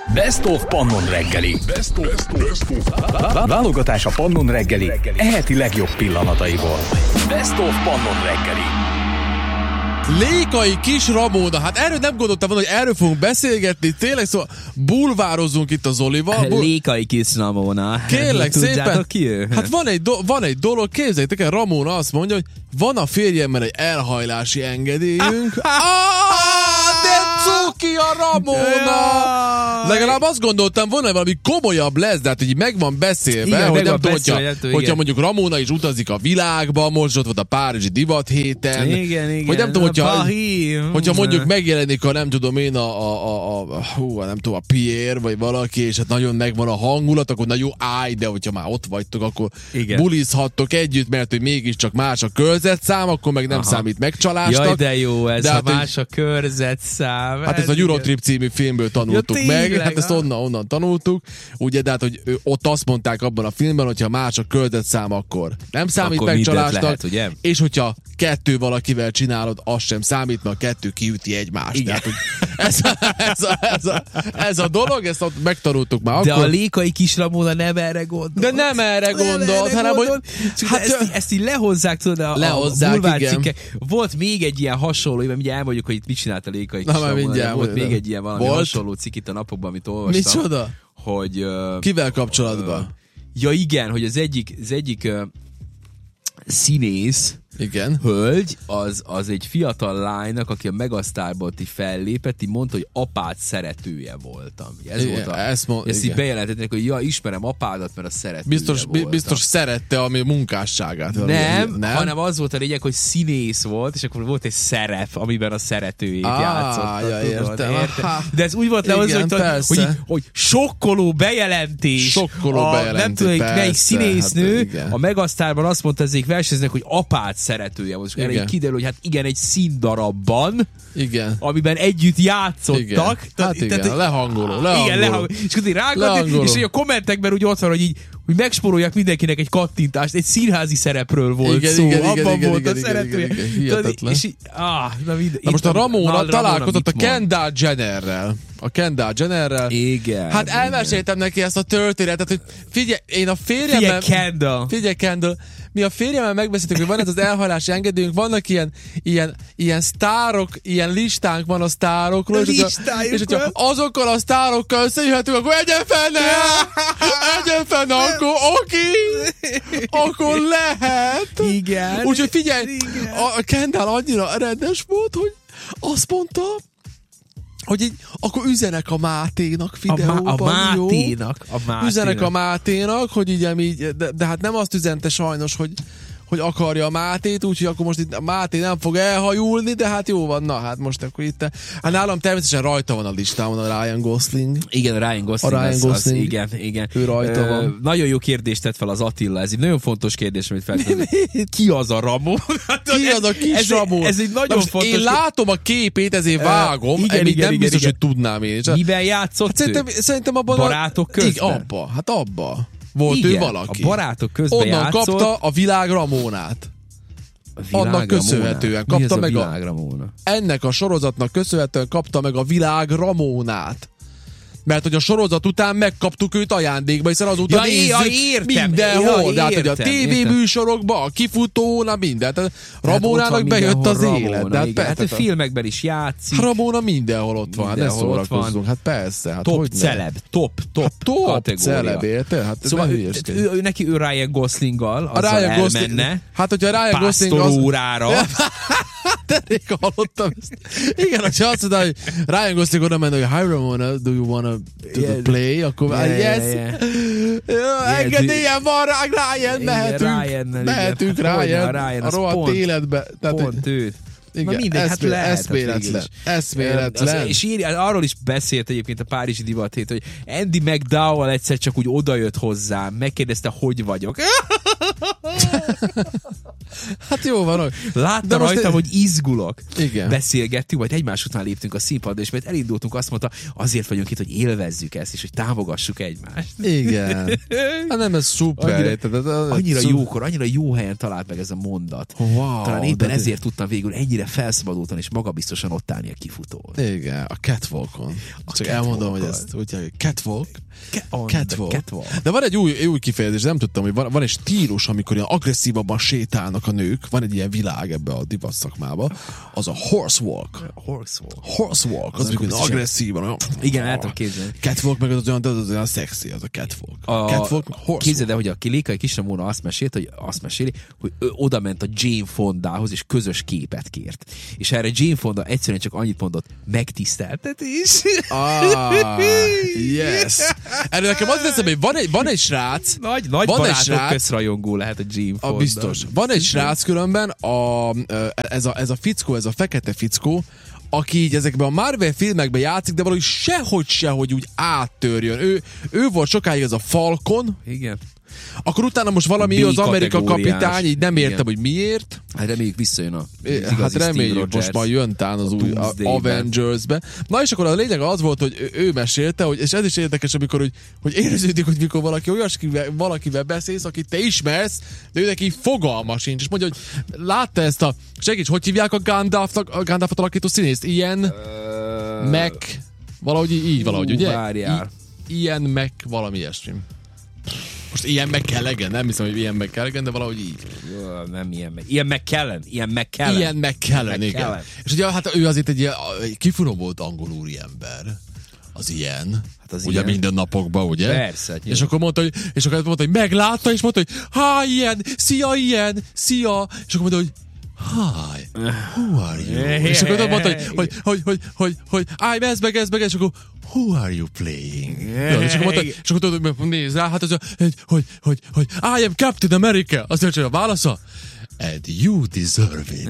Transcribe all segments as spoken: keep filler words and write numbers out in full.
Best of Pannon reggeli. Best of, best of. Válogatás a Pannon reggeli eheti legjobb pillanataiból. Best of Pannon reggeli. Lékai kis Ramona, hát erről nem gondoltam volna, hogy erről fogunk beszélgetni, tényleg szóval bulvározunk itt az Olival. Bul- Lékai kis Ramona. Kérlek szépen. Ki ő? Hát van egy, do- van egy dolog, képzeljétek el, Ramona azt mondja, hogy van a férjemmel egy elhajlási engedélyünk. Ah, de cuki a Ramona! Legalább azt gondoltam volna, hogy valami komolyabb lesz, de hát hogy meg van beszélve, igen, hogy meg nem van tudom, beszélve, hogyha, igen. hogyha mondjuk Ramona is utazik a világba, most ott volt a Párizsi divat héten. Igen, igen. Hogy nem tudom, hogyha, Paris. hogyha mondjuk megjelenik a nem tudom én a, a, a, a, hú, nem tudom, a Pierre, vagy valaki, és hát nagyon megvan a hangulat, akkor na jó, állj, de hogyha már ott vagytok, akkor igen. bulizhattok együtt, mert hogy mégiscsak más a körzetszám, akkor meg nem aha. számít megcsalásnak. Jaj, de jó ez, de ha hát, más a körzetszám. Hát ezt a Eurotrip című filmből tanultuk ja, meg, tényleg, hát ezt onnan, onnan tanultuk, ugye, de hát, hogy ott azt mondták abban a filmben, hogyha más a körzetszám, akkor nem számít akkor megcsalásnak, lehet, ugye? És hogyha kettő valakivel csinálod, az sem számít, mert a kettő kiüti egymást. Igen. Tehát, hogy ez, a, ez, a, ez, a, ez a dolog, ezt ott megtanultuk már de akkor. a Lékai kis Ramona nem erre gondolt. De nem erre gondolt, hanem hogy... Hát, ezt, így, ezt így lehozzák, tudod, a, lehozzák, a igen. Volt még egy ilyen hasonló, mert mindjárt elmondjuk, hogy itt mit csinált a Lékai kis Na, Ramona. mindjárt, volt mindjárt. még egy ilyen valami volt? hasonló cikk itt a napokban, amit olvastam. Micsoda? Hogy... Uh, Kivel kapcsolatban? Uh, ja igen, hogy az egyik, az egyik uh, színész, igen. hölgy, az, az egy fiatal lánynak, aki a Megasztárban így fellépett, így mondta, hogy apád szeretője voltam. Ez igen, volt a, ezt, mond, ezt így bejelentették, hogy ja, ismerem apádat, mert a szeretője biztos, voltam. biztos szerette a mi munkásságát. Nem, nem, hanem az volt a lényeg, hogy színész volt, és akkor volt egy szerep, amiben a szeretőjét ah, játszotta. Ja, értem. Érte? De ez úgy volt lehozva, hogy, hogy, hogy sokkoló bejelentés. Sokkoló a, bejelentés, nem tudom, persze, melyik színésznő hát, a Megasztárban azt mondta, ezek versenyeznek, hogy apád szeretője volt. És erre kiderül, hogy hát igen, egy színdarabban, igen. amiben együtt játszottak. Igen. Hát igen, tehát, lehangoló, lehangoló. Igen, lehangoló. És akkor így rágott, és így a kommentekben úgy ott van, hogy így hogy megspórolják mindenkinek egy kattintást, egy színházi szerepről volt igen, szó, igen, abban igen, volt igen, a igen, szeretője. igen, igen, hihetetlen. És, ah, na, mind, na most a Ramona na, találkozott a Ramona Kendall Jennerrel. A Kendall Jennerrel. Igen. Hát elmeséltem neki ezt a történetet, hogy figyelj, én a férjemmel... Figyelj, Kendall. Figyelj, Kendall. Mi a férjemmel megbeszéltük, hogy van ez az elhajlási engedélyünk, vannak ilyen, ilyen, ilyen sztárok, ilyen listánk van a sztárokról, és hogyha, és hogyha azokkal a sztárokkal összejöhetünk, akkor egyen fenne! Egyen fenne, akkor oké! Akkor lehet! Igen. Úgyhogy figyelj, igen. A Kendall annyira rendes volt, hogy azt mondta, hogy így, akkor üzenek a Máténak videóban, a, má- a Máténak, jó? A Máténak. Üzenek a Máténak, hogy így, így de, de hát nem azt üzente sajnos, hogy hogy akarja a Mátét, úgyhogy akkor most itt a Máté nem fog elhajulni, de hát jó van, na hát most akkor itt. Hát nálam természetesen rajta van a listámon a Ryan Gosling. Igen, a Ryan Gosling. A Ryan az, Gosling. Az, igen, igen. Ő rajta Ö, van. Nagyon jó kérdést tett fel az Attila, ez egy nagyon fontos kérdés, amit feltett. Ki az a Ramon? Ki az a kis ez, Ramon? Ez egy nagyon fontos én látom a képét, ezért vágom, igen, még igen, nem igen, biztos, igen. hogy tudnám én. Miben játszott hát szerintem, szerintem abban Barátok a... közben? Igen, abba, hát abba. Volt igen, ő valaki. A Barátok közben onnan játszott. kapta a világ Ramónát. Annak köszönhetően Mi kapta a meg világ a, Ramona? ennek a sorozatnak köszönhetően kapta meg a világ Ramónát. Mert hogy a sorozat után megkaptuk őt ajándékba, hiszen azóta ja, nézzük ja, értem, mindenhol. ja, de hát, hogy a tévéműsorokban, a kifutón, a minden. Tehát Ramónának bejött az Ramona, élet. De hát, igen. Hát a filmekben is játszik. Ramona mindenhol ott van, ne szórakozzunk. Hát persze. Hát top celeb, top, top, hát top kategória. celeb, érted? Hát szóval ő, ő, ő, neki ő Ryan Goslinggal, azzal Ryan elmenne. Gosling, hát hogyha Ryan Gosling az... Pásztorórára. Hát elég hallottam ezt. Igen, hogyha azt mondta, hogy Ryan Gosling oda menne, hogy hi Ramona, do you wanna to yeah, play? Akkor yeah, yes. Yeah, yeah. Yeah, engedélyen van rá, Ryan, mehetünk. Ryan, mehetünk, Ryan. Ryan, Ryan a rohadt életbe. Pont őt. Igen, mindegy, hát lehet. Eszméletlen. Eszméletlen. És írja, arról is beszélt egyébként a Párizsi divat hét, hogy Andy McDowell egyszer csak úgy odajött hozzám, megkérdezte, hogy vagyok. Hát jó van. Látta rajtam, én... hogy izgulok. Igen. Beszélgettünk, majd egymás után léptünk a színpadra, és mert elindultunk, azt mondta, azért vagyunk itt, hogy élvezzük ezt, és hogy támogassuk egymást. Igen. Hát nem, ez szuper. Annyira, annyira jókor, annyira jó helyen talált meg ez a mondat. Wow, talán éppen ezért de... tudtam végül ennyire felszabadultan és magabiztosan ott állni a kifutón. Igen, a catwalkon. A Csak catwalk elmondom, hogy ezt úgy hívják, catwalk. Catwalk. catwalk. De van egy új, új kifejezés, nem tudtam, hogy van, van egy stílus, amikor ilyen agresszívabban sétálnak a nők, van egy ilyen világ ebbe a divat szakmába, az a horsewalk. Horsewalk. Horsewalk, az, az amikor agresszívan. Olyan, igen, el tudom képzelni. Catwalk meg az olyan, az olyan szexi, az a catwalk. A, catwalk, horsewalk. Képzeld el, hogy a Lékai Kisramóna azt mesélt, hogy azt meséli, hogy ő oda ment a Jane Fondához, és közös képet kért. És erre Jane Fonda egyszerűen csak annyit mondott, megtiszteltetés. Ah, yes. Erről nekem az lesz, hogy van egy, van egy srác, nagy, nagy van barátok egy srác, közrajongó lehet a Jane Fonda. A biztos. Van egy srác különben, a, ez, a, ez a fickó, ez a fekete fickó, aki így ezekben a Marvel filmekben játszik, de valahogy sehogy sehogy úgy áttörjön. Ő, ő volt sokáig ez a Falcon. Igen. Akkor utána most valami az Amerika kapitány, így nem értem, hogy miért. Hát reméljük visszajön a Hát reméljük, most már jön tán az új Avengers-be. Na és akkor a lényeg az volt, hogy ő, ő mesélte, hogy, és ez is érdekes, amikor, hogy, hogy érződik, hogy mikor valaki olyaskivel, valakivel beszélsz, akit te ismersz, de ő neki fogalma sincs. És mondja, hogy látta ezt a, segíts, hogy hívják a Gandalf-t, a Gandalf-ot alakító színészt? Ilyen, uh, meg, valahogy így, valahogy, ugye? Várjál. I, ilyen, meg, valami ilyesmi. Most ilyen meg Callaghan, nem hiszem, hogy ilyen meg Callaghan, de valahogy így. Nem ilyen meg. Ilyen meg Kellen. Ilyen meg Kellen. Ilyen meg Kellen, igen. Kellen. És ugye hát ő azért egy, egy kifinomult angol úriember. Az ilyen. Hát az ugye ilyen. Minden napokban, ugye? Persze. Hát és akkor mondta, hogy, és akkor mondta, hogy meglátta, és mondta, hogy há, ilyen, szia, ilyen, szia. És akkor mondta, hogy hi, who are you? És akkor mondta, hogy, hogy, hogy, hogy, hogy, hogy I'm ez meg ez meg ez, és akkor who are you playing? Ja, és akkor mondta, és akkor tudod, hogy nézd rá, hát az, hogy, hogy, hogy, hogy I am Captain America. Azt mondja, hogy a válasza, and you deserve it.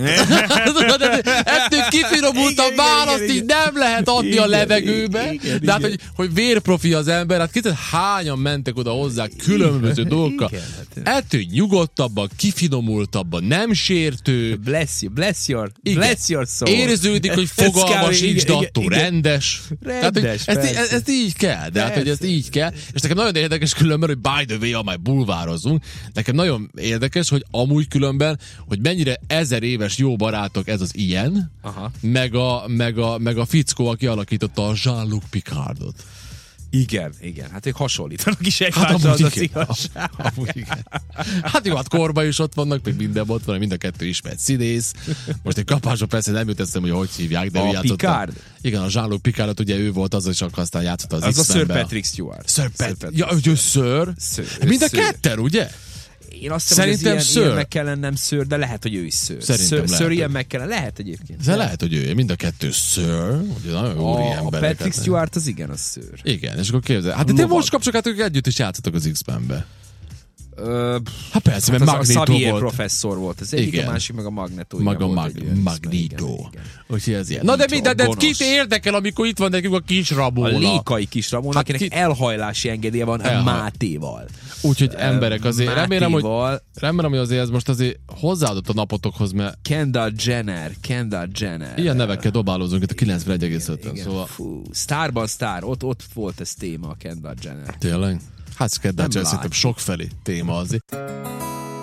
Ettől kifinomultabb választ így nem lehet adni igen, a levegőbe. Igen, de hát, hogy, hogy vérprofi az ember, hát kétszer hányan mentek oda hozzá különböző dolgokkal. Ettől nyugodtabban, kifinomultabban, nem sértő. Bless you, bless your, bless your soul. Érződik, hogy fogalma sincs, de attól rendes. Rendes, tehát, hogy ezt, ezt így kell, de hát, hogy ezt így kell. És nekem nagyon érdekes különben, hogy by the way, amely bulvározunk, nekem nagyon érdekes, hogy amúgy különben, hogy mennyire ezer éves jó barátok ez az ilyen, aha. Meg, a, meg, a, meg a fickó, aki alakította a Jean-Luc Picardot. Igen, igen. Hát ők hasonlítanak is egymásra, hát az az igazság. Igen. Hát jó, hát korban is ott vannak, még minden ott van, mind a kettő ismert színész. Most egy kapásra persze nem jut eszem, hogy hogy hívják, de a ő játszott. Picard? Igen, a Jean-Luc Picardot, ugye ő volt az, és akkor aztán játszott az az X-Menben. a Sir Patrick Stewart. Sir Patrick. Ja, ő Sir. Sir. Mind a ketten, ugye? Én azt hiszem, hogy ez ilyen, ilyen McKellen nem Sir, de lehet, hogy ő is Sir. Szerintem Sir, Sir Ian McKellen, lehet egyébként. De lehet, hogy ő, mind a kettő Sir, ugye nagyon jó emberek. A Patrick Stewart az igen, az Sir. Igen, és akkor képzel. Hát te most kapcsoljátok, együtt is játszottak az X-Menbe. Uh, hát persze, hát mert Magneto Xavier volt. professzor volt. Az egyik, a másik meg a Magneto. Maga mag- Magneto. Úgyhogy ez ilyen. Na de minden, de kit érdekel, amikor itt van nekünk a kis Ramona? A Lékai kis Ramona, hát akinek ki... elhajlási engedélye van Elhaj. Mátéval. Úgyhogy emberek azért, remélem, hogy, remélem, hogy azért ez most azért hozzáadott a napotokhoz, mert... Kendall Jenner, Kendall Jenner. Ilyen nevekkel dobálózunk itt a kilencvenegy egész ötön, szóval... Fú, Starban Star, ott, ott volt ez téma a Kendall Jenner. Tényleg? Hát Kendall Jenner szerintem sokfelé téma azért.